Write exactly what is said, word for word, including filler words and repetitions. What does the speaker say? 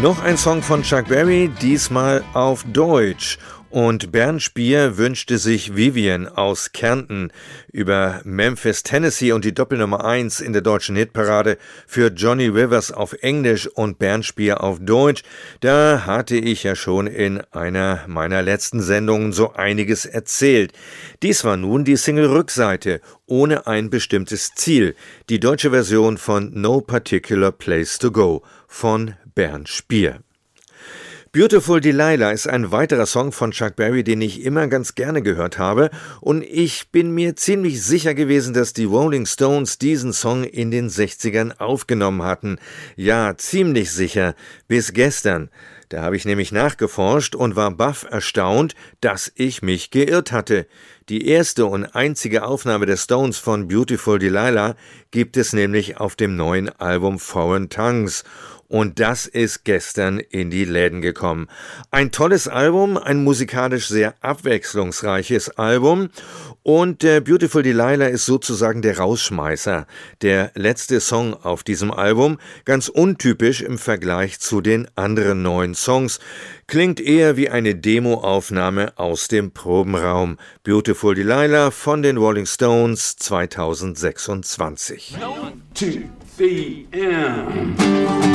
Noch ein Song von Chuck Berry, diesmal auf Deutsch. Und Bernd Spier wünschte sich Vivian aus Kärnten über Memphis, Tennessee und die Doppelnummer eins in der deutschen Hitparade für Johnny Rivers auf Englisch und Bernd Spier auf Deutsch. Da hatte ich ja schon in einer meiner letzten Sendungen so einiges erzählt. Dies war nun die Single-Rückseite ohne ein bestimmtes Ziel. Die deutsche Version von No Particular Place to Go von Bernd Spier. Beautiful Delilah ist ein weiterer Song von Chuck Berry, den ich immer ganz gerne gehört habe, und ich bin mir ziemlich sicher gewesen, dass die Rolling Stones diesen Song in den sechzigern aufgenommen hatten. Ja, ziemlich sicher, bis gestern. Da habe ich nämlich nachgeforscht und war baff erstaunt, dass ich mich geirrt hatte. Die erste und einzige Aufnahme der Stones von Beautiful Delilah gibt es nämlich auf dem neuen Album Foreign Tongues. Und das ist gestern in die Läden gekommen. Ein tolles Album, ein musikalisch sehr abwechslungsreiches Album. Und äh, Beautiful Delilah ist sozusagen der Rausschmeißer, der letzte Song auf diesem Album. Ganz untypisch im Vergleich zu den anderen neuen Songs. Klingt eher wie eine Demoaufnahme aus dem Probenraum. Beautiful Delilah von den Rolling Stones zweitausendsechsundzwanzig. One, two, three, and